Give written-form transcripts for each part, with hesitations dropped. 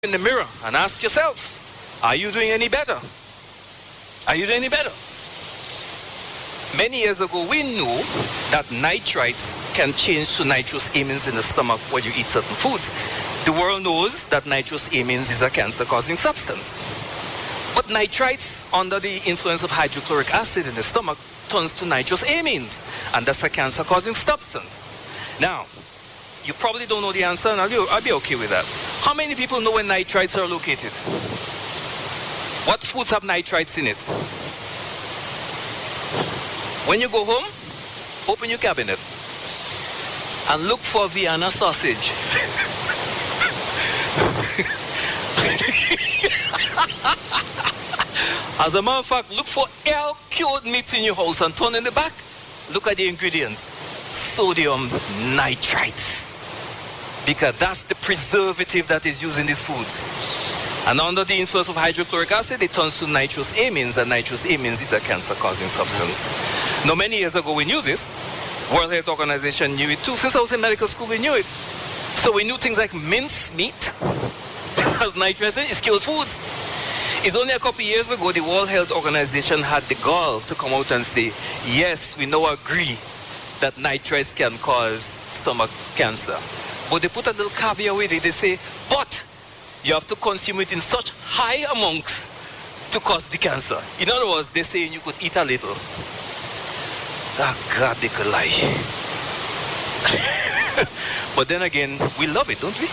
in the mirror and ask yourself, are you doing any better? Are you doing any better? Many years ago, we knew that nitrites can change to nitrous amines in the stomach when you eat certain foods. The world knows that nitrous amines is a cancer-causing substance. But nitrites, under the influence of hydrochloric acid in the stomach, turns to nitrous amines, and that's a cancer-causing substance. Now, you probably don't know the answer, and I'll be okay with that. How many people know where nitrites are located? What foods have nitrites in it? When you go home, open your cabinet and look for Vienna sausage. As a matter of fact, look for cured meats in your house and turn in the back. Look at the ingredients. Sodium nitrites. Because that's the preservative that is used in these foods. And under the influence of hydrochloric acid, it turns to nitrous amines, and nitrous amines is a cancer-causing substance. Now, many years ago, we knew this. World Health Organization knew it too. Since I was in medical school, we knew it. So we knew things like mince meat has nitrates in it. It's killed foods. It's only a couple of years ago the World Health Organization had the gall to come out and say, yes, we now agree that nitrates can cause stomach cancer. But they put a little caveat with it. They say, but you have to consume it in such high amounts to cause the cancer. In other words, they're saying you could eat a little. Oh God, they could lie. But then again, we love it, don't we?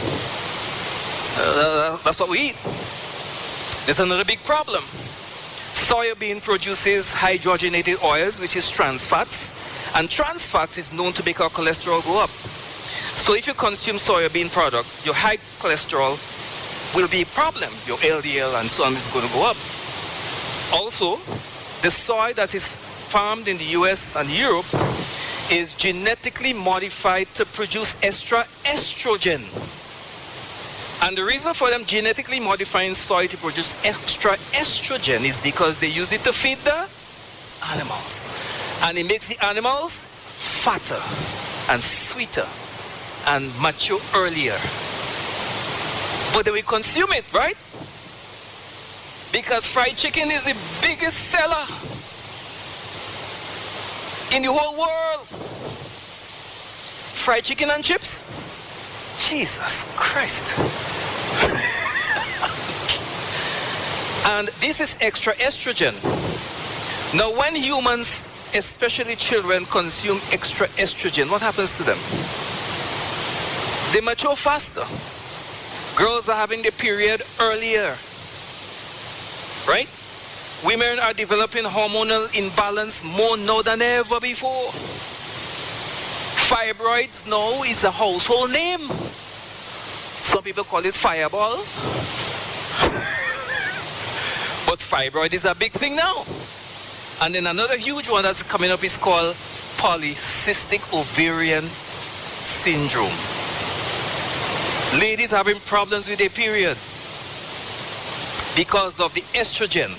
That's what we eat. There's another big problem. Soybean produces hydrogenated oils, which is trans fats. And trans fats is known to make our cholesterol go up. So if you consume soybean product, your high cholesterol will be a problem. Your LDL and so on is going to go up. Also, the soy that is farmed in the US and Europe is genetically modified to produce extra estrogen. And the reason for them genetically modifying soy to produce extra estrogen is because they use it to feed the animals. And it makes the animals fatter and sweeter and mature earlier. But then we consume it, right? Because fried chicken is the biggest seller in the whole world. Fried chicken and chips? Jesus Christ. And this is extra estrogen. Now when humans, especially children, consume extra estrogen, what happens to them? They mature faster. Girls are having their period earlier. Right? Women are developing hormonal imbalance more now than ever before. Fibroids now is a household name. Some people call it fireball. But fibroid is a big thing now. And then another huge one that's coming up is called polycystic ovarian syndrome. Ladies having problems with their period because of the estrogen.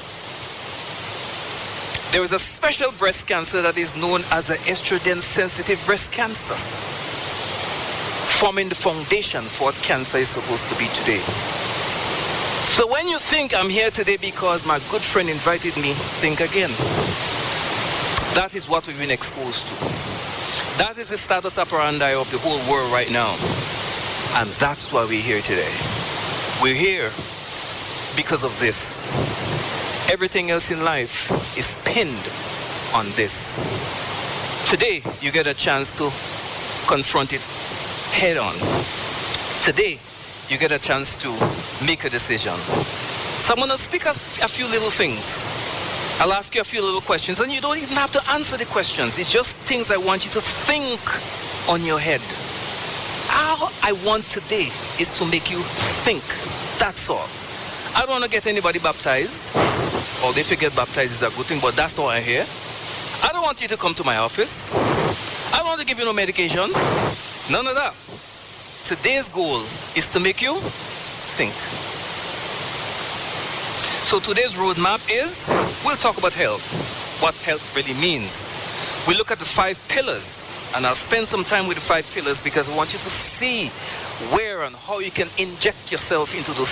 There is a special breast cancer that is known as an estrogen-sensitive breast cancer, forming the foundation for what cancer is supposed to be today. So when you think I'm here today because my good friend invited me, think again. That is what we've been exposed to. That is the status operandi of the whole world right now. And that's why we're here today. We're here because of this. Everything else in life is pinned on this. Today, you get a chance to confront it head on. Today, you get a chance to make a decision. So I'm going to speak a few little things. I'll ask you a few little questions, and you don't even have to answer the questions. It's just things I want you to think on your head. How I want today is to make you think. That's all. I don't want to get anybody baptized. Or if you get baptized is a good thing, but that's not what I hear. I don't want you to come to my office. I don't want to give you no medication. None of that. Today's goal is to make you think. So today's roadmap is, we'll talk about health. What health really means. We look at the 5 pillars. And I'll spend some time with the 5 pillars because I want you to see where and how you can inject yourself into those